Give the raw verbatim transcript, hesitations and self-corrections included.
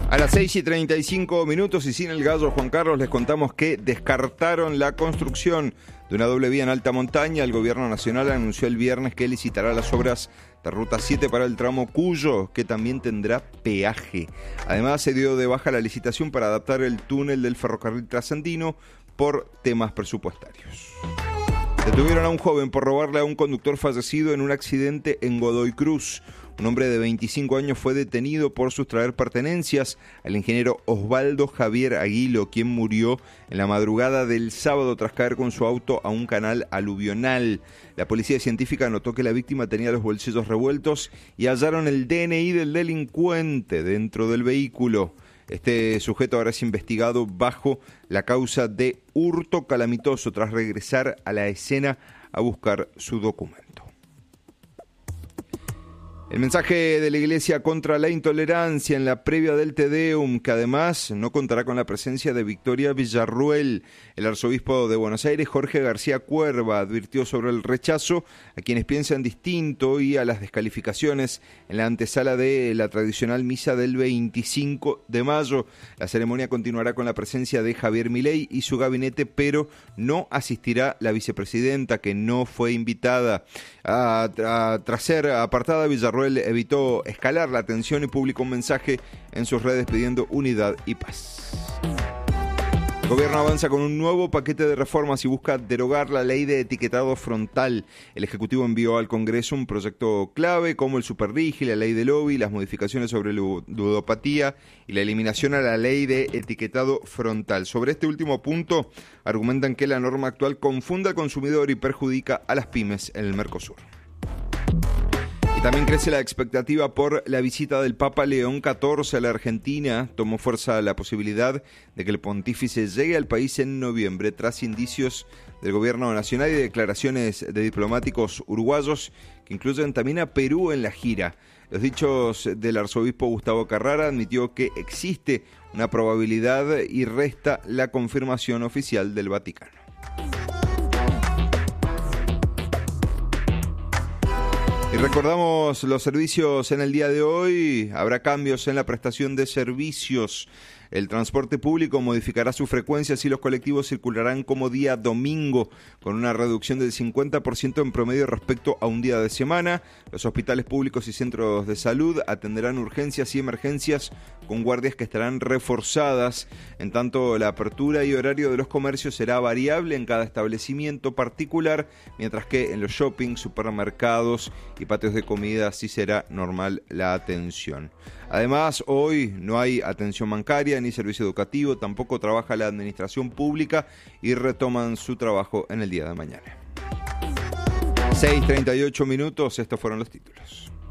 A las seis y treinta y cinco minutos y sin el gallo Juan Carlos les contamos que descartaron la construcción de una doble vía en alta montaña. El gobierno nacional anunció el viernes que licitará las obras de Ruta siete para el tramo Cuyo, que también tendrá peaje. Además se dio de baja la licitación para adaptar el túnel del ferrocarril trasandino por temas presupuestarios. Detuvieron a un joven por robarle a un conductor fallecido en un accidente en Godoy Cruz. Un hombre de veinticinco años fue detenido por sustraer pertenencias al ingeniero Osvaldo Javier Aguilo, quien murió en la madrugada del sábado tras caer con su auto a un canal aluvional. La policía científica notó que la víctima tenía los bolsillos revueltos y hallaron el D N I del delincuente dentro del vehículo. Este sujeto ahora es investigado bajo la causa de hurto calamitoso tras regresar a la escena a buscar su documento. El mensaje de la Iglesia contra la intolerancia en la previa del Te Deum, que además no contará con la presencia de Victoria Villarruel. El arzobispo de Buenos Aires, Jorge García Cuerva, advirtió sobre el rechazo a quienes piensan distinto y a las descalificaciones en la antesala de la tradicional misa del veinticinco de mayo. La ceremonia continuará con la presencia de Javier Milei y su gabinete, pero no asistirá la vicepresidenta, que no fue invitada. A, a, tras ser apartada, Villarruel evitó escalar la tensión y publicó un mensaje en sus redes pidiendo unidad y paz. El gobierno avanza con un nuevo paquete de reformas y busca derogar la ley de etiquetado frontal. El Ejecutivo envió al Congreso un proyecto clave como el superrigi, la ley de lobby, las modificaciones sobre ludopatía y la eliminación a la ley de etiquetado frontal. Sobre este último punto, argumentan que la norma actual confunde al consumidor y perjudica a las pymes en el Mercosur. Y también crece la expectativa por la visita del Papa León catorce a la Argentina. Tomó fuerza la posibilidad de que el pontífice llegue al país en noviembre tras indicios del gobierno nacional y declaraciones de diplomáticos uruguayos que incluyen también a Perú en la gira. Los dichos del arzobispo Gustavo Carrara admitió que existe una probabilidad y resta la confirmación oficial del Vaticano. Y recordamos los servicios en el día de hoy. Habrá cambios en la prestación de servicios. El transporte público modificará sus frecuencias y los colectivos circularán como día domingo, con una reducción del cincuenta por ciento en promedio respecto a un día de semana. Los hospitales públicos y centros de salud atenderán urgencias y emergencias con guardias que estarán reforzadas. En tanto, la apertura y horario de los comercios será variable en cada establecimiento particular, mientras que en los shoppings, supermercados y patios de comida sí será normal la atención. Además, hoy no hay atención bancaria ni servicio educativo, tampoco trabaja la administración pública y retoman su trabajo en el día de mañana. seis treinta y ocho minutos, estos fueron los títulos.